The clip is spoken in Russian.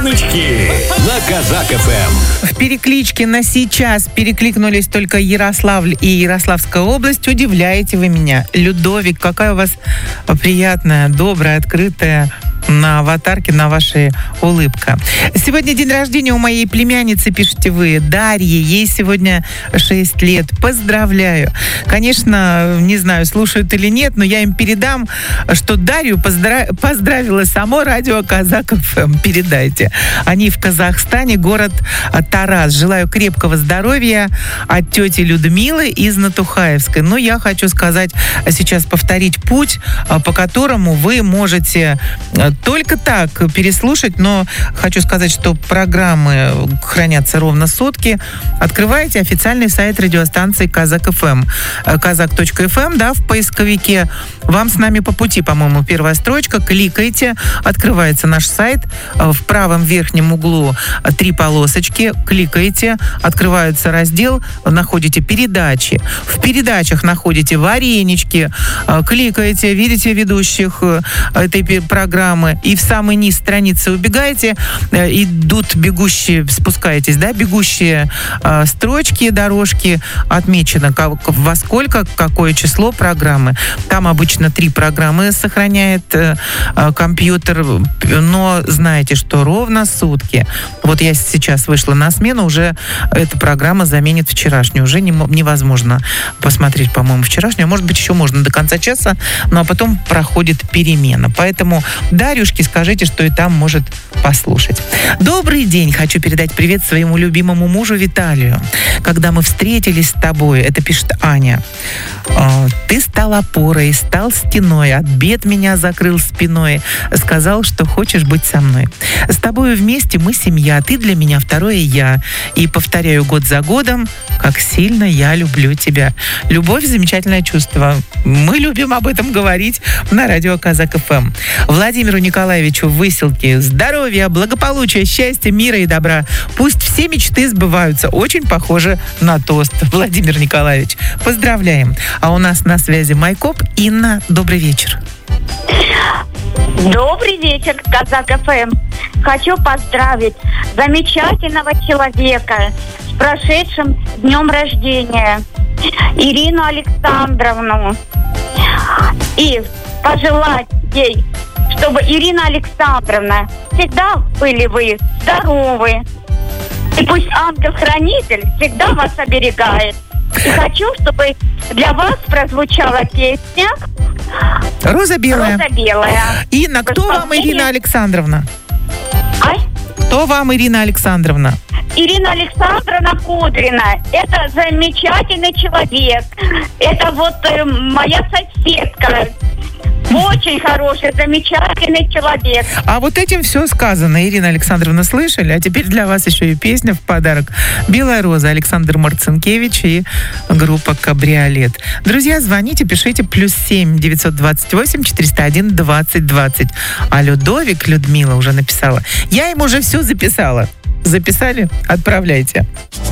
Перемычки на Казак ФМ. В перекличке на сейчас перекликнулись только Ярославль и Ярославская область. Удивляете вы меня. Людовик, какая у вас приятная, добрая, открытая на аватарке, на вашей улыбка. Сегодня день рождения у моей племянницы, пишете вы, Дарьи. Ей сегодня 6 лет. Поздравляю. Конечно, не знаю, слушают или нет, но я им передам, что Дарью поздравила само радио Казак ФМ. Передайте. Они в Казахстане, город Тарас. Желаю крепкого здоровья от тети Людмилы из Натухаевской. Но я хочу сказать, сейчас повторить путь, по которому вы можете только так переслушать, но хочу сказать, что программы хранятся ровно сутки. Открываете официальный сайт радиостанции Казак ФМ. Казак.ФМ, да, в поисковике. Вам с нами по пути, по-моему, первая строчка. Кликайте, открывается наш сайт. В правом верхнем углу 3 полосочки. Кликаете, открывается раздел, находите передачи. В передачах находите варенички. Кликаете, видите ведущих этой программы. И в самый низ страницы убегаете, идут бегущие, спускаетесь, да, бегущие строчки, дорожки, отмечено во сколько, какое число программы. Там обычно 3 программы сохраняет компьютер, но знаете, что ровно сутки. Вот я сейчас вышла на смену, уже эта программа заменит вчерашнюю. Уже невозможно посмотреть, по-моему, вчерашнюю. Может быть, еще можно до конца часа, ну а потом проходит перемена. Поэтому Дарюшке скажите, что и там может послушать. Добрый день. Хочу передать привет своему любимому мужу Виталию. Когда мы встретились с тобой, это пишет Аня, ты стал опорой, стал стеной, от бед меня закрыл спиной, сказал, что хочешь быть со мной. С тобой вместе мы семья, ты для меня второе я. И повторяю год за годом, как сильно я люблю тебя. Любовь — замечательное чувство. Мы любим об этом говорить на радио Казак ФМ. Владимиру Николаевичу в Выселке здоровья, благополучия, счастья, мира и добра. Пусть все мечты сбываются. Очень похоже на тост. Владимир Николаевич, поздравляем. А у нас на связи Майкоп. Инна, добрый вечер. Добрый вечер, Казак ФМ. Хочу поздравить замечательного человека с прошедшим днем рождения, Ирину Александровну. И пожелать ей, чтобы, Ирина Александровна, всегда были вы здоровы. И пусть ангел-хранитель всегда вас оберегает. И хочу, чтобы для вас прозвучала песня «Роза белая». «Роза белая». Инна, кто вам Ирина Александровна? Кто вам Ирина Александровна? Ирина Александровна Кудрина. Это замечательный человек. Это вот моя соседка. Очень хороший, замечательный человек. А вот этим все сказано, Ирина Александровна, слышали? А теперь для вас еще и песня в подарок. «Белая роза», Александр Марцинкевич и группа «Кабриолет». Друзья, звоните, пишите +7 928 401 20 20. А Людовик, Людмила уже написала. Я им уже все записала. Записали? Отправляйте.